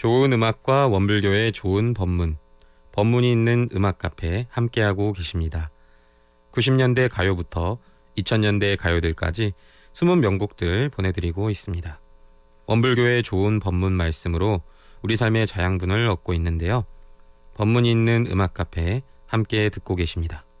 좋은 음악과 원불교의 좋은 법문, 법문이 있는 음악 카페 함께하고 계십니다. 90년대 가요부터 2000년대 가요들까지 숨은 명곡들 보내드리고 있습니다. 원불교의 좋은 법문 말씀으로 우리 삶의 자양분을 얻고 있는데요. 법문이 있는 음악 카페 함께 듣고 계십니다.